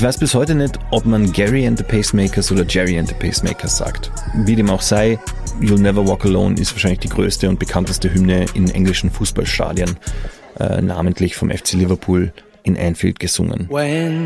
weiß bis heute nicht, ob man Gary and the Pacemakers oder Jerry and the Pacemakers sagt. Wie dem auch sei, You'll Never Walk Alone ist wahrscheinlich die größte und bekannteste Hymne in englischen Fußballstadien, namentlich vom FC Liverpool in Anfield gesungen.